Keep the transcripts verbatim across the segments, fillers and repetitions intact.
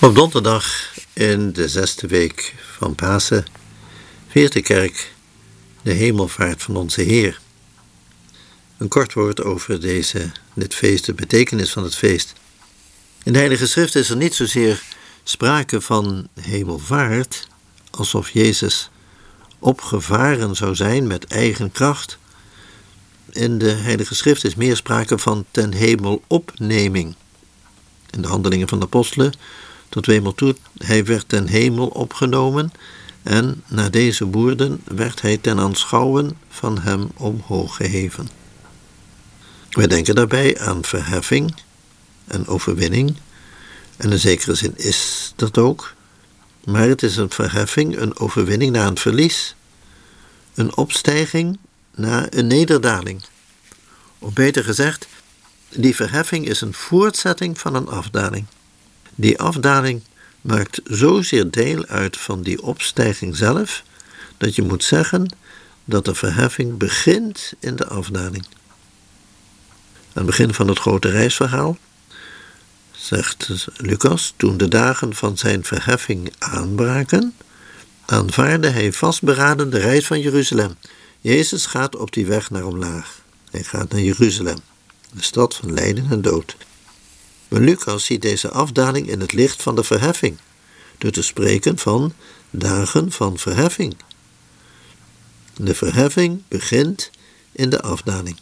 Op donderdag in de zesde week van Pasen viert de kerk de hemelvaart van onze Heer. Een kort woord over deze, dit feest, de betekenis van het feest. In de Heilige Schrift is er niet zozeer sprake van hemelvaart, alsof Jezus opgevaren zou zijn met eigen kracht. In de Heilige Schrift is meer sprake van ten hemel opneming. In de Handelingen van de Apostelen tot tweemaal toe, hij werd ten hemel opgenomen en na deze woorden werd hij ten aanschouwen van hem omhoog geheven. Wij denken daarbij aan verheffing en overwinning, en in zekere zin is dat ook, maar het is een verheffing, een overwinning na een verlies, een opstijging na een nederdaling. Of beter gezegd, die verheffing is een voortzetting van een afdaling. Die afdaling maakt zozeer deel uit van die opstijging zelf, dat je moet zeggen dat de verheffing begint in de afdaling. Aan het begin van het grote reisverhaal zegt Lucas, toen de dagen van zijn verheffing aanbraken, aanvaardde hij vastberaden de reis van Jeruzalem. Jezus gaat op die weg naar omlaag. Hij gaat naar Jeruzalem, de stad van lijden en dood. Maar Lucas ziet deze afdaling in het licht van de verheffing, door te spreken van dagen van verheffing. De verheffing begint in de afdaling.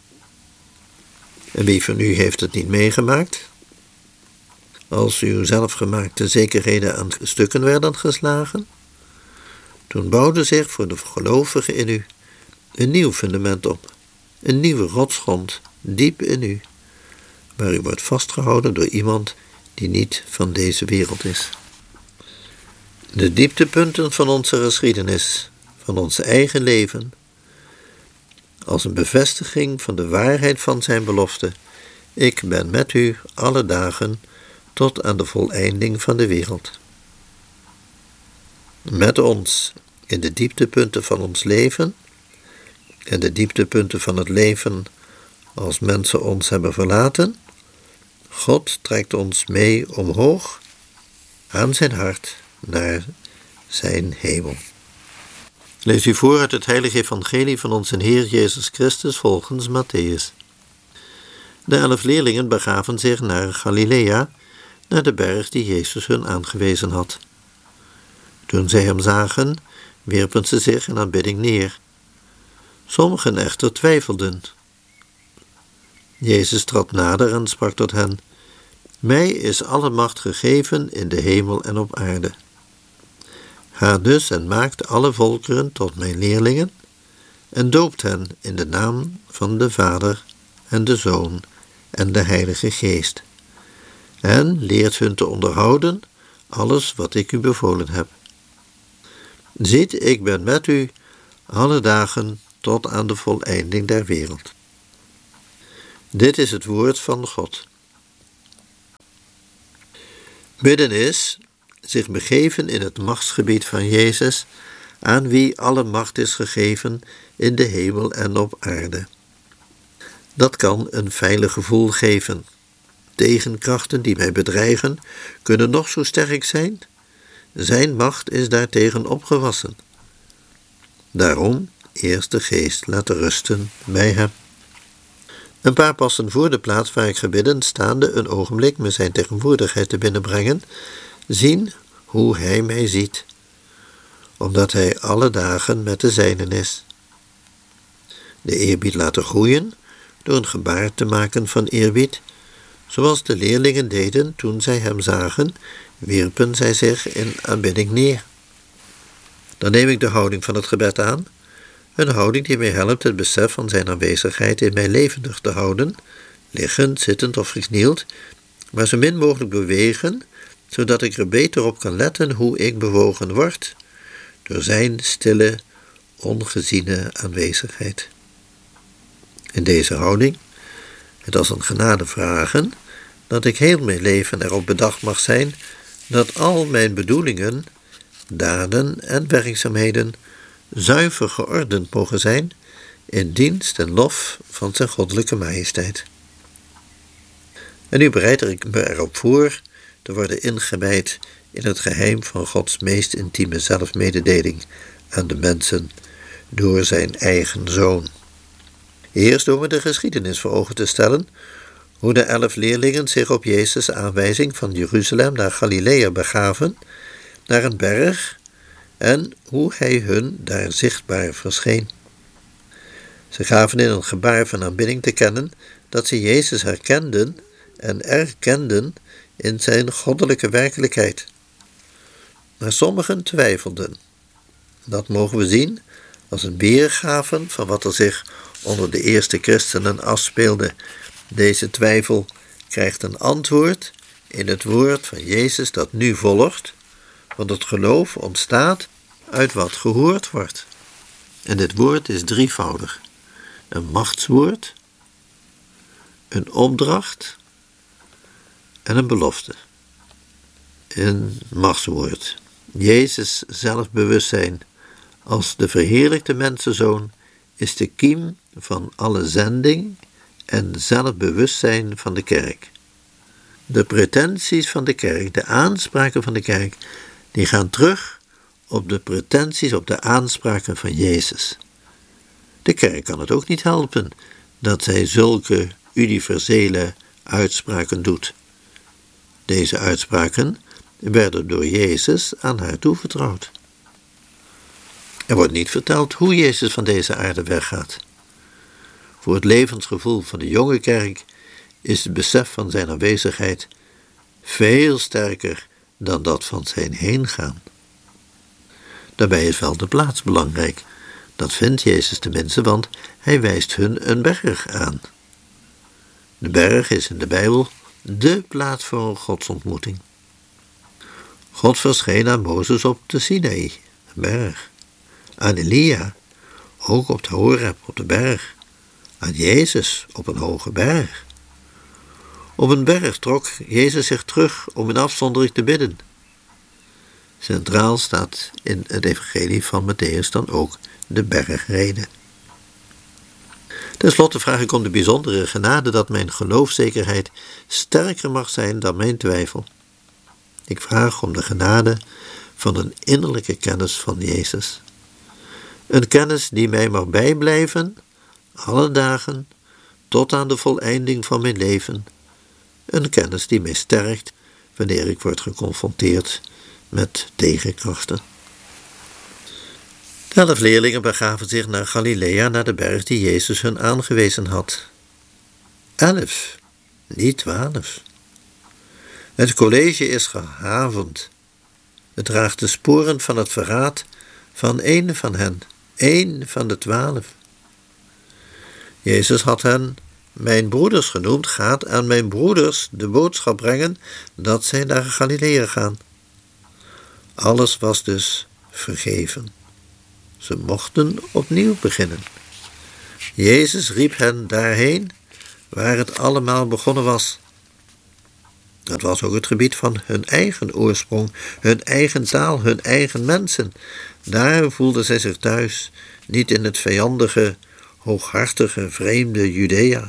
En wie van u heeft het niet meegemaakt? Als uw zelfgemaakte zekerheden aan stukken werden geslagen, toen bouwde zich voor de gelovigen in u een nieuw fundament op, een nieuwe rotsgrond diep in u, waar u wordt vastgehouden door iemand die niet van deze wereld is. De dieptepunten van onze geschiedenis, van ons eigen leven, als een bevestiging van de waarheid van zijn belofte: ik ben met u alle dagen tot aan de voleinding van de wereld. Met ons in de dieptepunten van ons leven en de dieptepunten van het leven als mensen ons hebben verlaten. God trekt ons mee omhoog aan zijn hart naar zijn hemel. Lees u voor uit het heilige evangelie van onze Heer Jezus Christus volgens Mattheüs. De elf leerlingen begaven zich naar Galilea, naar de berg die Jezus hun aangewezen had. Toen zij hem zagen, wierpen ze zich in aanbidding neer. Sommigen echter twijfelden. Jezus trad nader en sprak tot hen: mij is alle macht gegeven in de hemel en op aarde. Ga dus en maakt alle volkeren tot mijn leerlingen en doopt hen in de naam van de Vader en de Zoon en de Heilige Geest. En leert hun te onderhouden alles wat ik u bevolen heb. Ziet, ik ben met u alle dagen tot aan de voleinding der wereld. Dit is het woord van God. Bidden is zich begeven in het machtsgebied van Jezus, aan wie alle macht is gegeven in de hemel en op aarde. Dat kan een veilig gevoel geven. Tegenkrachten die mij bedreigen kunnen nog zo sterk zijn. Zijn macht is daartegen opgewassen. Daarom eerst de geest laten rusten bij hem. Een paar passen voor de plaats waar ik gebidden, staande een ogenblik me zijn tegenwoordigheid te binnenbrengen, zien hoe hij mij ziet, omdat hij alle dagen met de zijnen is. De eerbied laten groeien door een gebaar te maken van eerbied, zoals de leerlingen deden toen zij hem zagen, wierpen zij zich in aanbidding neer. Dan neem ik de houding van het gebed aan, een houding die mij helpt het besef van zijn aanwezigheid in mij levendig te houden, liggend, zittend of geknield, maar zo min mogelijk bewegen, zodat ik er beter op kan letten hoe ik bewogen word, door zijn stille, ongeziene aanwezigheid. In deze houding, het als een genade vragen, dat ik heel mijn leven erop bedacht mag zijn, dat al mijn bedoelingen, daden en werkzaamheden zuiver geordend mogen zijn in dienst en lof van zijn goddelijke majesteit. En nu bereid ik me erop voor te worden ingewijd in het geheim van Gods meest intieme zelfmededeling aan de mensen door zijn eigen Zoon. Eerst door me de geschiedenis voor ogen te stellen, hoe de elf leerlingen zich op Jezus' aanwijzing van Jeruzalem naar Galilea begaven, naar een berg, en hoe hij hun daar zichtbaar verscheen. Ze gaven in een gebaar van aanbidding te kennen dat ze Jezus herkenden en erkenden in zijn goddelijke werkelijkheid. Maar sommigen twijfelden. Dat mogen we zien als een weergave van wat er zich onder de eerste christenen afspeelde. Deze twijfel krijgt een antwoord in het woord van Jezus dat nu volgt, want het geloof ontstaat uit wat gehoord wordt. En dit woord is drievoudig. Een machtswoord, een opdracht en een belofte. Een machtswoord. Jezus' zelfbewustzijn als de verheerlijkte mensenzoon is de kiem van alle zending en zelfbewustzijn van de kerk. De pretenties van de kerk, de aanspraken van de kerk, die gaan terug op de pretenties, op de aanspraken van Jezus. De kerk kan het ook niet helpen dat zij zulke universele uitspraken doet. Deze uitspraken werden door Jezus aan haar toevertrouwd. Er wordt niet verteld hoe Jezus van deze aarde weggaat. Voor het levensgevoel van de jonge kerk is het besef van zijn aanwezigheid veel sterker dan dat van zijn heengaan. Daarbij is wel de plaats belangrijk. Dat vindt Jezus tenminste, want hij wijst hun een berg aan. De berg is in de Bijbel dé plaats voor een godsontmoeting. God verscheen aan Mozes op de Sinaï, een berg. Aan Elia, ook op de Horeb, op de berg. Aan Jezus, op een hoge berg. Op een berg trok Jezus zich terug om in afzondering te bidden. Centraal staat in het evangelie van Matthäus dan ook de bergrede. Ten slotte vraag ik om de bijzondere genade dat mijn geloofszekerheid sterker mag zijn dan mijn twijfel. Ik vraag om de genade van een innerlijke kennis van Jezus. Een kennis die mij mag bijblijven, alle dagen, tot aan de voleinding van mijn leven. Een kennis die mij sterkt wanneer ik word geconfronteerd met tegenkrachten. De elf leerlingen begaven zich naar Galilea, naar de berg die Jezus hun aangewezen had. Elf, niet twaalf. Het college is gehavend. Het draagt de sporen van het verraad van één van hen, één van de twaalf. Jezus had hen mijn broeders genoemd, gaat aan mijn broeders de boodschap brengen dat zij naar Galilea gaan. Alles was dus vergeven. Ze mochten opnieuw beginnen. Jezus riep hen daarheen waar het allemaal begonnen was. Dat was ook het gebied van hun eigen oorsprong, hun eigen taal, hun eigen mensen. Daar voelden zij zich thuis, niet in het vijandige, hooghartige, vreemde Judea.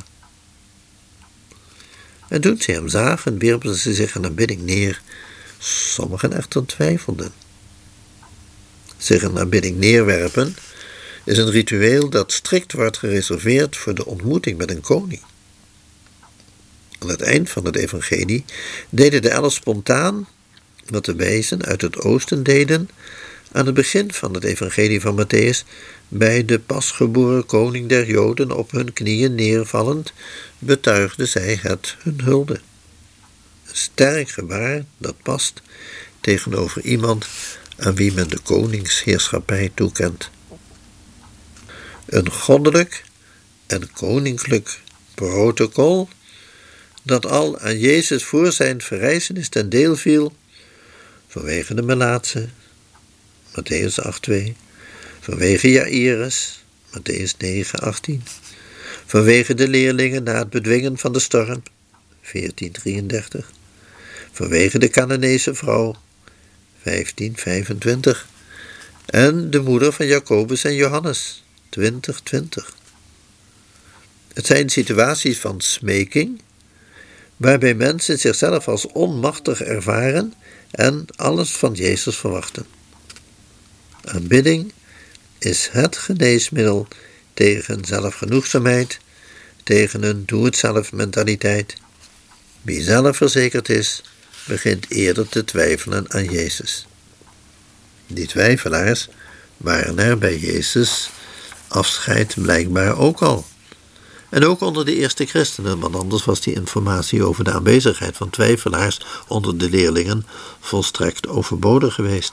En toen ze hem zagen, wierpen ze zich in aanbidding neer. Sommigen echter twijfelden. Zich in aanbidding neerwerpen is een ritueel dat strikt wordt gereserveerd voor de ontmoeting met een koning. Aan het eind van het evangelie deden de elf spontaan wat de wijzen uit het oosten deden aan het begin van het evangelie van Matthäus, bij de pasgeboren koning der Joden op hun knieën neervallend, betuigden zij het hun hulde. Een sterk gebaar dat past tegenover iemand aan wie men de koningsheerschappij toekent. Een goddelijk en koninklijk protocol dat al aan Jezus voor zijn verrijzenis ten deel viel, vanwege de melaatse, Matthäus acht twee, vanwege Jairus, Matthäus negen achttien, vanwege de leerlingen na het bedwingen van de storm, veertien drieëndertig, vanwege de Canaanese vrouw, vijftien vijfentwintig, en de moeder van Jacobus en Johannes, twintig twintig. Het zijn situaties van smeking, waarbij mensen zichzelf als onmachtig ervaren en alles van Jezus verwachten. Aanbidding is het geneesmiddel tegen zelfgenoegzaamheid, tegen een doe-het-zelf mentaliteit. Wie zelfverzekerd is, begint eerder te twijfelen aan Jezus. Die twijfelaars waren er bij Jezus afscheid blijkbaar ook al. En ook onder de eerste christenen, want anders was die informatie over de aanwezigheid van twijfelaars onder de leerlingen volstrekt overbodig geweest.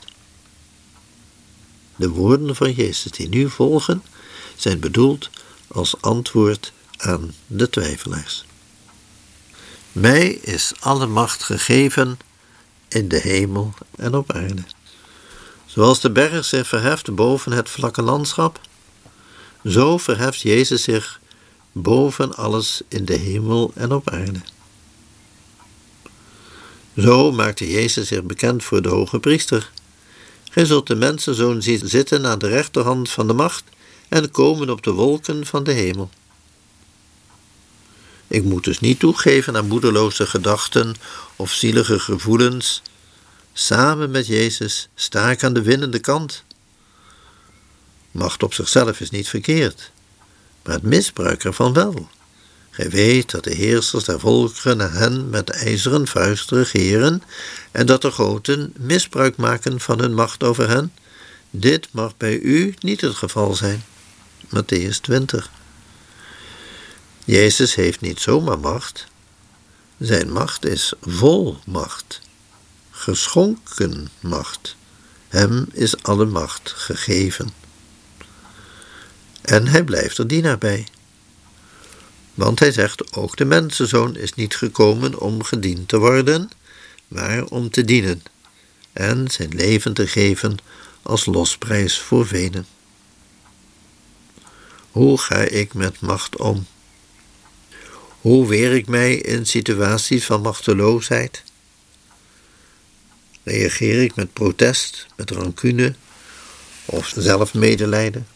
De woorden van Jezus die nu volgen, zijn bedoeld als antwoord aan de twijfelaars. Mij is alle macht gegeven in de hemel en op aarde. Zoals de berg zich verheft boven het vlakke landschap, zo verheft Jezus zich boven alles in de hemel en op aarde. Zo maakte Jezus zich bekend voor de hoge priester. Gij zult de mensenzoon zien zitten aan de rechterhand van de macht en komen op de wolken van de hemel. Ik moet dus niet toegeven aan moedeloze gedachten of zielige gevoelens. Samen met Jezus sta ik aan de winnende kant. Macht op zichzelf is niet verkeerd, maar het misbruik ervan wel. Gij weet dat de heersers der volkeren hen met ijzeren vuist regeren en dat de groten misbruik maken van hun macht over hen. Dit mag bij u niet het geval zijn. Mattheüs twintig. Jezus heeft niet zomaar macht. Zijn macht is vol macht. Geschonken macht. Hem is alle macht gegeven. En hij blijft er dienaar bij. Want hij zegt, ook de mensenzoon is niet gekomen om gediend te worden, maar om te dienen en zijn leven te geven als losprijs voor velen. Hoe ga ik met macht om? Hoe weer ik mij in situaties van machteloosheid? Reageer ik met protest, met rancune of zelfmedelijden?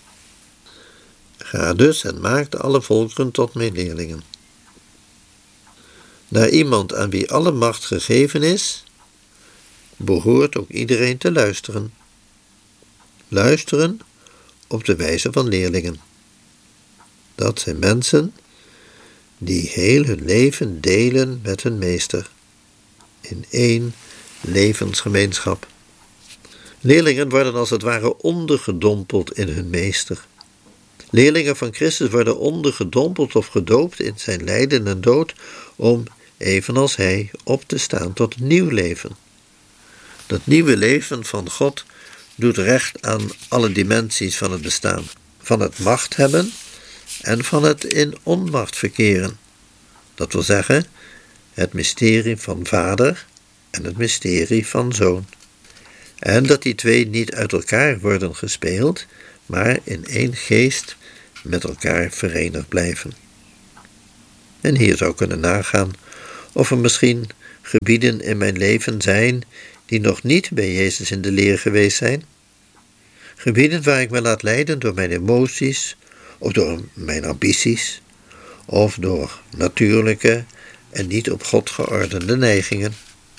Ga dus en maakt alle volkeren tot mijn leerlingen. Naar iemand aan wie alle macht gegeven is, behoort ook iedereen te luisteren. Luisteren op de wijze van leerlingen. Dat zijn mensen die heel hun leven delen met hun meester, in één levensgemeenschap. Leerlingen worden als het ware ondergedompeld in hun meester. Leerlingen van Christus worden ondergedompeld of gedoopt in zijn lijden en dood om, evenals hij, op te staan tot een nieuw leven. Dat nieuwe leven van God doet recht aan alle dimensies van het bestaan, van het macht hebben en van het in onmacht verkeren. Dat wil zeggen, het mysterie van Vader en het mysterie van Zoon. En dat die twee niet uit elkaar worden gespeeld, maar in één geest met elkaar verenigd blijven. En hier zou kunnen nagaan of er misschien gebieden in mijn leven zijn die nog niet bij Jezus in de leer geweest zijn. Gebieden waar ik me laat leiden door mijn emoties, of door mijn ambities, of door natuurlijke en niet op God geordende neigingen.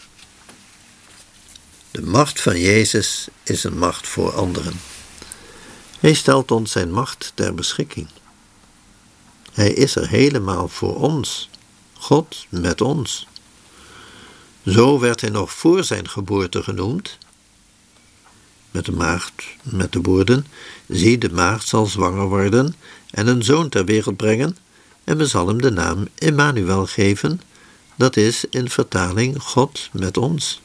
De macht van Jezus is een macht voor anderen. Hij stelt ons zijn macht ter beschikking. Hij is er helemaal voor ons, God met ons. Zo werd hij nog voor zijn geboorte genoemd, met de maagd, met de woorden, zie, de maagd zal zwanger worden en een zoon ter wereld brengen, en we zal hem de naam Immanuel geven, dat is in vertaling God met ons.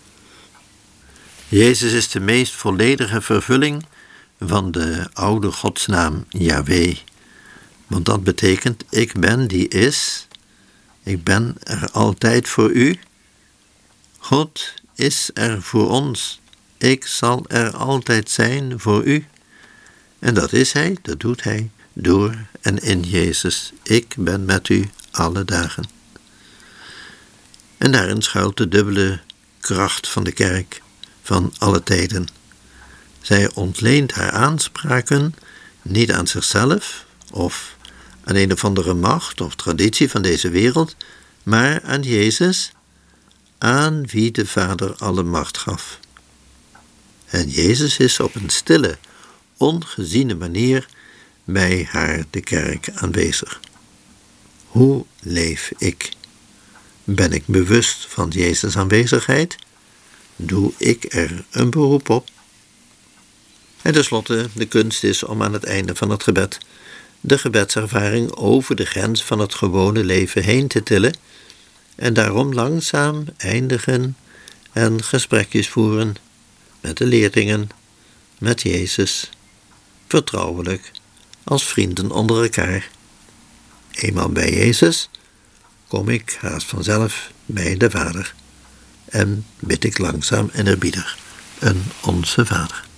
Jezus is de meest volledige vervulling van de oude godsnaam Yahweh, want dat betekent, ik ben die is, ik ben er altijd voor u. God is er voor ons, ik zal er altijd zijn voor u. En dat is hij, dat doet hij, door en in Jezus. Ik ben met u alle dagen. En daarin schuilt de dubbele kracht van de kerk van alle tijden. Zij ontleent haar aanspraken niet aan zichzelf of aan een of andere macht of traditie van deze wereld, maar aan Jezus, aan wie de Vader alle macht gaf. En Jezus is op een stille, ongeziene manier bij haar, de kerk, aanwezig. Hoe leef ik? Ben ik bewust van Jezus' aanwezigheid? Doe ik er een beroep op? En tenslotte, de kunst is om aan het einde van het gebed de gebedservaring over de grens van het gewone leven heen te tillen en daarom langzaam eindigen en gesprekjes voeren met de leerlingen, met Jezus, vertrouwelijk, als vrienden onder elkaar. Eenmaal bij Jezus kom ik haast vanzelf bij de Vader en bid ik langzaam en eerbiedig een Onze Vader.